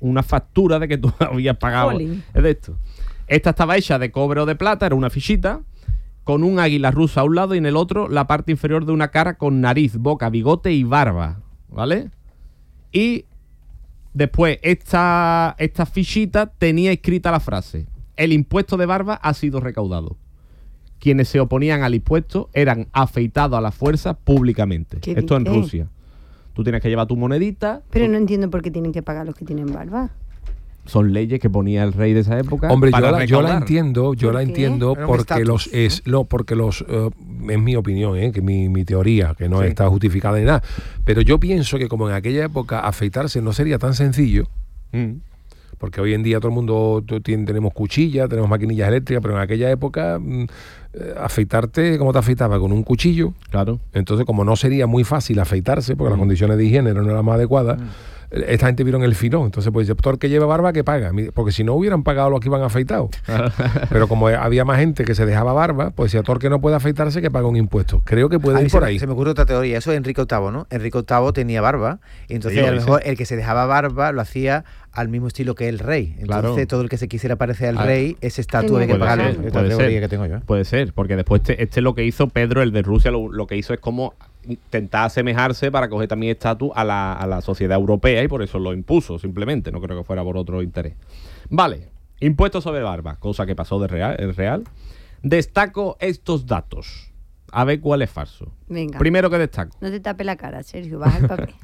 una factura de que tú habías pagado. Jolín. Es de esto. Esta estaba hecha de cobre o de plata, era una fichita, con un águila rusa a un lado y en el otro la parte inferior de una cara con nariz, boca, bigote y barba, ¿vale? Y después esta fichita tenía escrita la frase: el impuesto de barba ha sido recaudado. Quienes se oponían al impuesto eran afeitados a la fuerza públicamente. ¿Qué Esto en dices? Rusia. Tú tienes que llevar tu monedita. Pero no entiendo por qué tienen que pagar los que tienen barba. Son leyes que ponía el rey de esa época. Hombre, para yo la recaudar. entiendo, ¿Por qué? Era un estatus. porque los es mi opinión, que mi teoría, que no Sí. está justificada ni nada, pero yo pienso que como en aquella época afeitarse no sería tan sencillo, porque hoy en día todo el mundo tenemos cuchillas, tenemos maquinillas eléctricas, pero en aquella época afeitarte, ¿cómo te afeitaba? Con un cuchillo. Claro. Entonces, como no sería muy fácil afeitarse, porque las condiciones de higiene no eran las más adecuadas, esta gente vieron el filón. Entonces, pues dice, todo el que lleva barba, que paga. Porque si no, hubieran pagado los que iban afeitados. Pero como había más gente que se dejaba barba, pues si a todo el que no puede afeitarse, que paga un impuesto. Creo que A puede mí ir se por me- ahí. Se me ocurre otra teoría. Eso es Enrique VIII, ¿no? Enrique VIII tenía barba. Y entonces Sí, a lo ese. mejor el que se dejaba barba lo hacía al mismo estilo que el rey. Entonces Claro. todo el que se quisiera parecer al Ah. rey, ese estatua hay que Puede pagarlo. ser, Es otra puede teoría ser. que tengo yo. Puede ser, porque después este lo que hizo Pedro, el de Rusia, lo que hizo es como intentar asemejarse para coger también estatus a la sociedad europea y por eso lo impuso, simplemente. No creo que fuera por otro interés. Vale, impuestos sobre barba, cosa que pasó es real. Destaco estos datos. A ver cuál es falso. Venga. Primero que destaco. No te tape la cara, Sergio, baja el papel.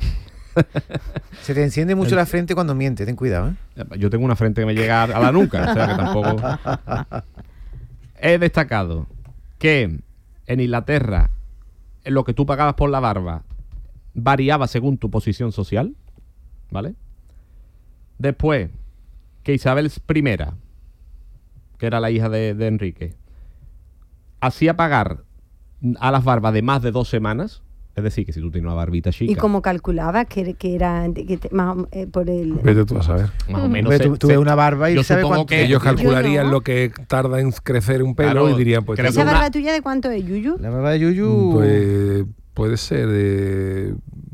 Se te enciende mucho la frente cuando mientes, ten cuidado, ¿eh? Yo tengo una frente que me llega a la nuca, o sea que tampoco... He destacado que en Inglaterra lo que tú pagabas por la barba variaba según tu posición social, ¿vale? Después, que Isabel I, que era la hija de Enrique, hacía pagar a las barbas de más de 2 semanas. Es decir, que si tú tienes una barbita chica, ¿Y cómo calculaba que era por el... Vete tú a saber. más o menos... Hombre, tú ves una barba y yo sabes supongo cuánto... que Ellos Yo calcularían no. lo que tarda en crecer un pelo Claro, y dirían, pues, creo ¿Esa una- barba tuya de cuánto es, Yuyu? La barba de Yuyu... pues puede ser de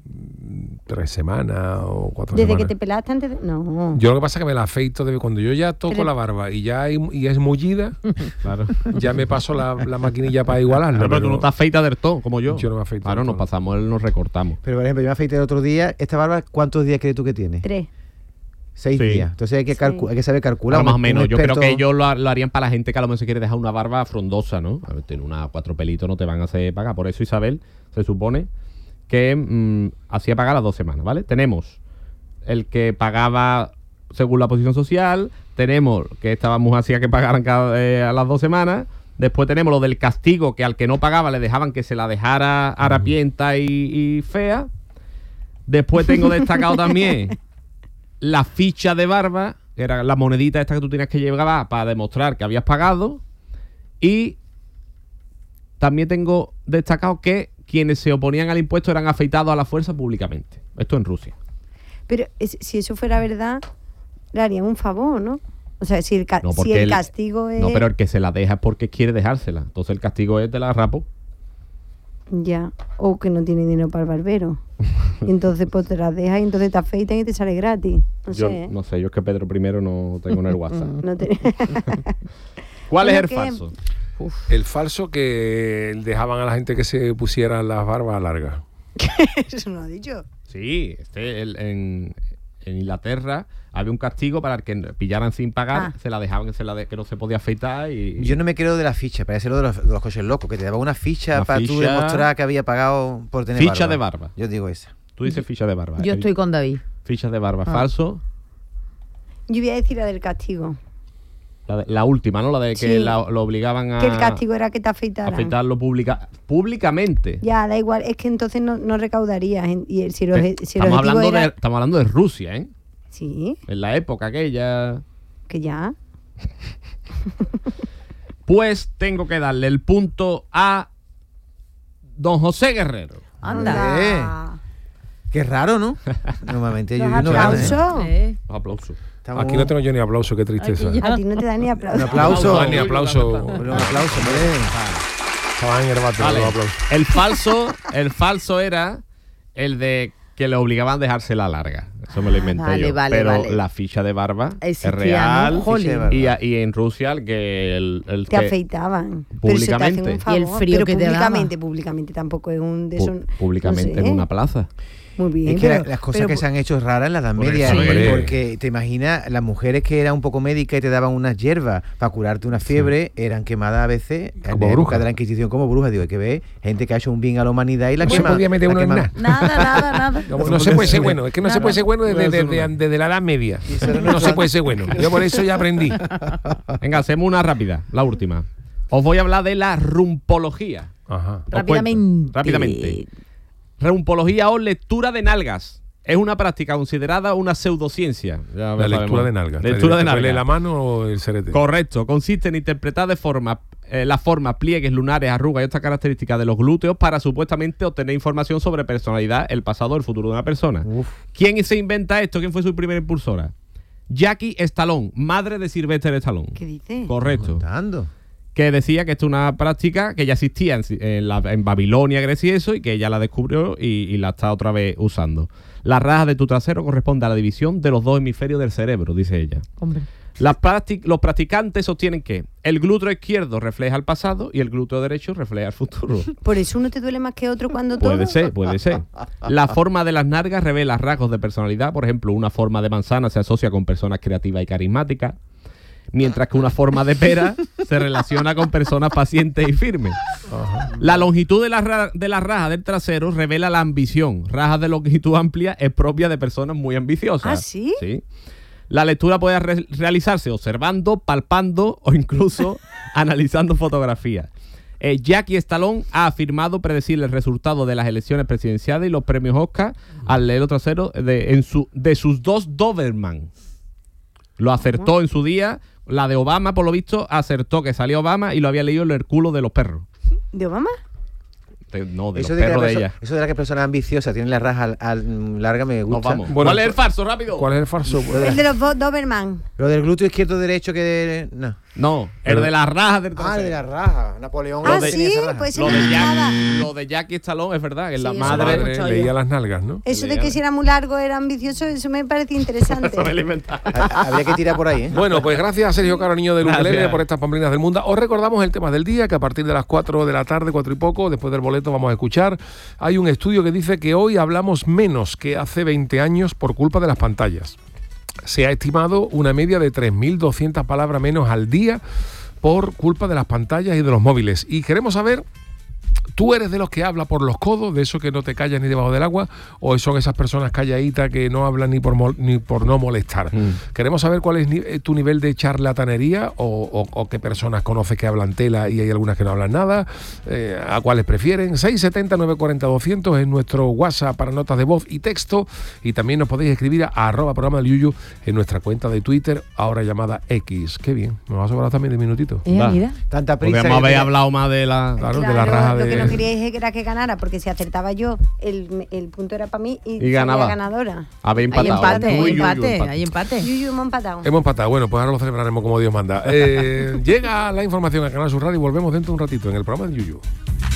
3 semanas o 4 Desde semanas. que te pelaste antes de... No. Yo lo que pasa es que me la afeito cuando yo ya toco Pero- la barba y y es mullida, Claro. ya me paso la maquinilla para igualarlo. Pero tú no te afeitas del todo, como yo. Yo no me afeito Claro, del nos todo. pasamos, nos recortamos. Pero, por ejemplo, yo me afeité el otro día. ¿Esta barba cuántos días crees tú que tiene? 3. 6 Sí. días. Entonces hay que, Sí. hay que saber calcular. Claro, más o Un menos. Yo creo experto- que ellos lo harían para la gente que a lo mejor se quiere dejar una barba frondosa, ¿no? A ver, tiene 4 pelitos, no te van a hacer pagar. Por eso Isabel se supone que hacía pagar las 2 semanas, ¿vale? Tenemos el que pagaba según la posición social, tenemos que esta mujer hacía que pagaran a las 2 semanas, después tenemos lo del castigo, que al que no pagaba le dejaban que se la dejara harapienta y fea. Después tengo destacado también la ficha de barba, que era la monedita esta que tú tenías que llevar para demostrar que habías pagado. Y también tengo destacado que quienes se oponían al impuesto eran afeitados a la fuerza públicamente. Esto en Rusia. Pero si eso fuera verdad, le harían un favor, ¿no? O sea, si el, No, si porque el castigo es... No, pero el que se la deja es porque quiere dejársela. Entonces el castigo es de la rapo. Ya, o que no tiene dinero para el barbero. Y entonces pues te las dejas y entonces te afeitan y te sale gratis. No Yo sé, ¿eh? no sé, yo es que Pedro I no tengo en el WhatsApp. No te- ¿Cuál es Bueno, el que- falso? El falso que dejaban a la gente que se pusieran las barbas largas. Eso no lo ha dicho. Sí, en Inglaterra había un castigo para el que pillaran sin pagar, Ah. se la dejaban que no se podía afeitar y... Yo no me creo de la ficha, parece lo de los coches locos, que te daban una ficha Una para tú ficha- demostrar que había pagado por tener Ficha de barba. Yo digo esa. Tú dices ficha de barba. Yo estoy con David. Ficha de barba, falso. Yo voy a decir la del castigo. La última, ¿no? La de que Sí. lo obligaban a... Que el castigo era que te afeitaran. afeitarlo públicamente. Ya, da igual, es que entonces no recaudarías. Y si el Estamos objetivo era... estamos hablando de Rusia, ¿eh? Sí, En la época aquella... que ya. Pues tengo que darle el punto a don José Guerrero. Anda. Qué raro, ¿no? Normalmente Los yo no gano, ¿eh? aplausos. Un aplauso. Estamos- Aquí no tengo yo ni aplauso, qué tristeza. Aquí ya. A ti no te da ni Un aplauso. aplauso. Ah, ni aplauso. Un aplauso, hombre. Estaban en el bate, Vale. los aplausos. El falso era el de que le obligaban a dejársela larga. Eso me lo inventé vale, yo. vale, Pero vale. la ficha de barba Existía, es real. ¿no? Jolín. Y en Rusia el Te que- afeitaban. Pero se te hacen Públicamente. un favor. Y el frío pero que te daba. públicamente tampoco es un de esos. públicamente no sé. en una plaza. Muy bien. Es que pero- las cosas pero- que se han hecho raras en la Edad Por Media, eso, hombre. porque te imaginas, las mujeres que eran un poco médicas y te daban unas hierbas para curarte una fiebre, eran quemadas a veces en Como la época brujas. de la Inquisición como brujas. Digo, hay que ver gente que ha hecho un bien a la humanidad y la No se quema. podía meter la uno en quema. nada. Nada. No se puede ser bueno, es que no se puede ser bueno desde Eso no. desde la Edad Media. eso era No nuestro- se puede ser bueno. Yo por eso ya aprendí. Venga, hacemos una rápida, la última. Os voy a hablar de la rumpología. Ajá. Os Rápidamente. cuento, rápidamente. Rumpología o lectura de nalgas. Es una práctica considerada una pseudociencia. Ya La sabemos. lectura de nalgas. Lectura de ¿Te duele nalgas. la mano o el cerete? Correcto. Consiste en interpretar de forma la forma, pliegues, lunares, arrugas y otras características de los glúteos para supuestamente obtener información sobre personalidad, el pasado o el futuro de una persona. Uf. ¿Quién se inventa esto? ¿Quién fue su primera impulsora? Jackie Stallone, madre de Sylvester Stallone. ¿Qué dices? Correcto. Contando. Que decía que esto es una práctica que ya existía en Babilonia, Grecia y eso, y que ella la descubrió y la está otra vez usando. La raja de tu trasero corresponde a la división de los dos hemisferios del cerebro, dice ella. Hombre. Los practicantes sostienen que el glúteo izquierdo refleja el pasado y el glúteo derecho refleja el futuro. Por eso uno te duele más que otro cuando todo. Puede ser, puede ser. La forma de las nalgas revela rasgos de personalidad. Por ejemplo, una forma de manzana se asocia con personas creativas y carismáticas, mientras que una forma de pera se relaciona con personas pacientes y firmes. La longitud de la raja del trasero revela la ambición. Rajas de longitud amplia es propia de personas muy ambiciosas. ¿Ah, sí? Sí. La lectura puede realizarse observando, palpando o incluso analizando fotografías. Jackie Stallone ha afirmado predecir el resultado de las elecciones presidenciales y los premios Oscar al leer trasero de sus dos Doberman. Lo acertó en su día. La de Obama, por lo visto, acertó que salía Obama y lo había leído en el culo de los perros. ¿De Obama? No, de Eso los de, que perros la de perso- ella. eso de la que persona ambiciosa tiene la raja larga me Nos gusta. vamos. Bueno, ¿Cuál es el falso? Rápido. ¿Cuál es el falso? El de los Doberman. Lo del glúteo izquierdo derecho que no. No, el de las rajas del Ah, de trasero. la raja. Napoleón. Ah, de- sí, tenía esa raja. pues Lo eso de, no es nada. lo de Jackie Stallone es verdad, que es Sí, la eso madre. lo he Madre escuchado leía yo. las nalgas, ¿no? Eso de que si era muy largo era ambicioso, eso me parece interesante. Eso me lo he inventado. Habría que tirar por ahí, ¿eh? Bueno, pues gracias a Sergio Caro, niño del Gracias. ukelele, por estas pamplinas del mundo. Os recordamos el tema del día, que a partir de las 4 de la tarde, 4 y poco, después del boleto vamos a escuchar. Hay un estudio que dice que hoy hablamos menos que hace 20 años por culpa de las pantallas. Se ha estimado una media de 3.200 palabras menos al día por culpa de las pantallas y de los móviles. Y queremos saber, ¿tú eres de los que habla por los codos, de eso que no te callas ni debajo del agua, o son esas personas calladitas que no hablan ni por no molestar? Queremos saber cuál es tu nivel de charlatanería o qué personas conoces que hablan tela y hay algunas que no hablan nada, a cuáles prefieren. 670-940-200 es nuestro WhatsApp para notas de voz y texto, y también nos podéis escribir a @programa del Yuyu en nuestra cuenta de Twitter, ahora llamada X. Qué bien, me va a sobrar también de minutitos. Va. Mira. Tanta prisa. Podríamos que haber tenía- hablado más de la... Claro, de la raja lo que no de... queríais era que ganara, porque si acertaba yo, el punto era para mí y, salía ganaba. ganadora. Habéis Hay empatado. empate, Uy, hay uy, uy, empate, empate. hay empate. Yuyu, hemos empatado. Hemos empatado. Bueno, pues ahora lo celebraremos como Dios manda. Llega la información a Canal Sur Radio y volvemos dentro de un ratito en el programa de Yuyu.